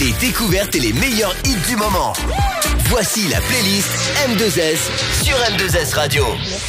les découvertes et les meilleurs hits du moment. Voici la playlist M2S sur M2S Radio.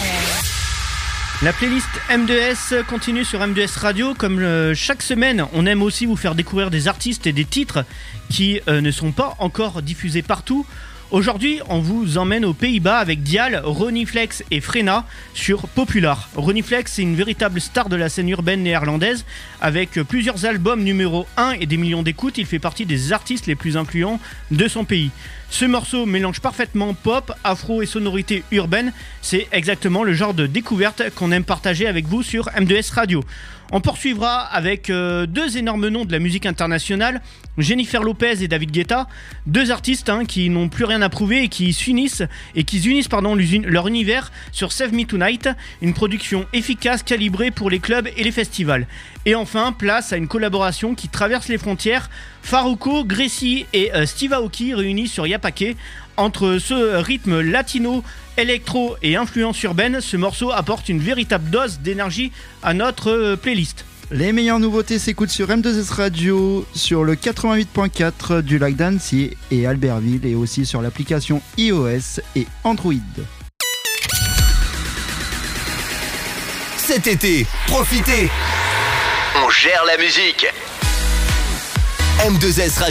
La playlist M2S continue sur M2S Radio. Comme chaque semaine, on aime aussi vous faire découvrir des artistes et des titres qui ne sont pas encore diffusés partout. Aujourd'hui, on vous emmène aux Pays-Bas avec Dial, Ronnie Flex et Frenna sur Popular. Ronnie Flex est une véritable star de la scène urbaine néerlandaise. Avec plusieurs albums numéro 1 et des millions d'écoutes, il fait partie des artistes les plus influents de son pays. Ce morceau mélange parfaitement pop, afro et sonorité urbaine. C'est exactement le genre de découverte qu'on aime partager avec vous sur M2S Radio. On poursuivra avec deux énormes noms de la musique internationale, Jennifer Lopez et David Guetta, deux artistes qui n'ont plus rien à prouver et qui unissent leur univers sur Save Me Tonight, une production efficace calibrée pour les clubs et les festivals. Et enfin, place à une collaboration qui traverse les frontières, Farruko, Gracie et Steve Aoki réunis sur Yapake. Entre ce rythme latino, électro et influence urbaine, ce morceau apporte une véritable dose d'énergie à notre playlist. Les meilleures nouveautés s'écoutent sur M2S Radio, sur le 88.4 du lac d'Annecy et Albertville, et aussi sur l'application iOS et Android. Cet été, profitez! On gère la musique! M2S Radio.